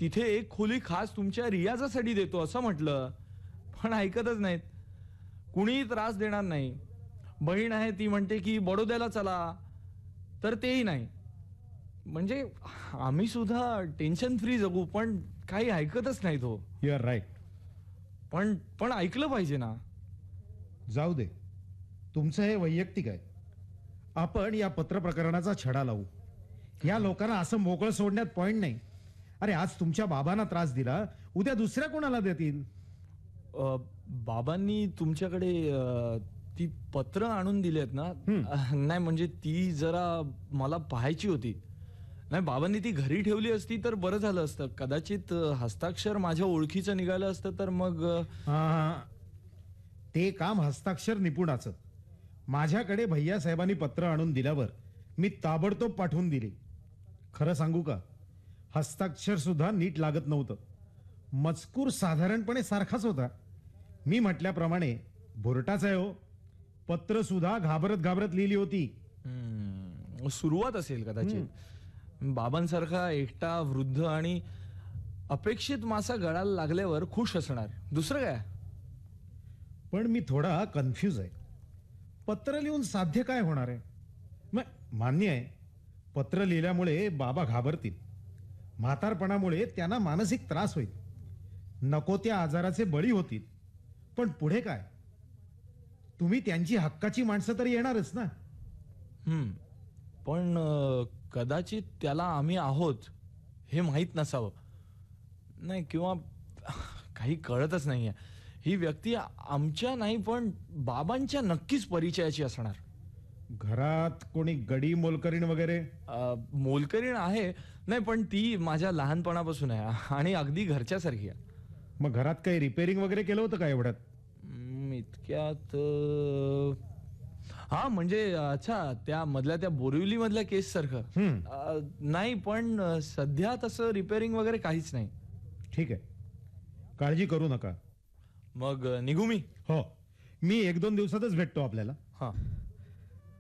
तिथे एक खोली खास तुमच्या रियाजासाठी देतो असं म्हटलं, पण ऐकतच नाहीत. कुणीही त्रास देणार नाही. बहीण आहे ती म्हणते की बडोद्याला चला, तर तेही नाही. म्हणजे आम्ही सुद्धा टेन्शन फ्री जगू, पण काही ऐकतच नाही तो. You R right. पण पण ऐकलं पाहिजे ना. जाऊ दे, तुमचं हे वैयक्तिक आहे. आपण या पत्र प्रकरणाचा छडा लावू. या लोकांना असं मोकळं सोडण्यात पॉइंट नाही. अरे आज तुमच्या बाबांना त्रास दिला, उद्या दुसऱ्या कोणाला देतील? बाबांनी तुमच्याकडे ती पत्र आणून दिली ना. नाही म्हणजे ती जरा मला पाहायची होती. नाही बाबांनी ती घरी ठेवली असती तर बरं झालं असतं. कदाचित हस्ताक्षर माझ्या ओळखीचं निघालं असतं तर मग. ते काम हस्ताक्षर निपुणाचं. माझ्याकडे भैया साहेबांनी पत्र आणून दिल्यावर मी ताबडतोब पाठवून दिली. खरं सांगू का, हस्ताक्षर सुद्धा नीट लागत नव्हतं. मजकूर साधारणपणे सारखाच होता. मी म्हटल्याप्रमाणे भुरटाच आहे हो. पत्र सुद्धा घाबरत घाबरत लिहिली होती. सुरुवात असेल कदाचित. बाबांसारखा एकटा वृद्ध आणि अपेक्षित मासा गळाला लागल्यावर खुश असणार, दुसरं काय. पण मी थोडा कन्फ्यूज आहे. पत्र लिहून साध्य काय होणार आहे? मान्य आहे, पत्र लिहिल्यामुळे बाबा घाबरतील. म्हातारपणामुळे त्यांना मानसिक त्रास होईल. नको त्या आजाराचे बळी होतील. पण पुढे काय? तुम्ही त्यांची हक्काची माणसं तरी येणारच ना. पण कदाचित त्याला आम्ही आहोत हे माहीत नसावं. नाही किंवा काही कळतच नाहीये. ही व्यक्ती आमच्या नाही पण बाबांच्या नक्कीच परिचयाची असणार. घरात कोणी गडी मोलकरीण वगैरे? मोलकरीण आहे. नाही पण ती माझ्या लहानपणापासून आहे आणि अगदी घरच्यासारखी आहे. मग घरात काही रिपेअरिंग वगैरे केलं होतं का एवढ्यात? इतक्यात हा म्हणजे अच्छा त्या मधल्या त्या बोरिवली मधल्या केस सारखं नाही. पण सध्या तसं रिपेअरिंग वगैरे काहीच नाही. ठीक आहे, काळजी करू नका. मग निघू मी? हो, मी 1-2 दिवसातच भेटतो आपल्याला. हा.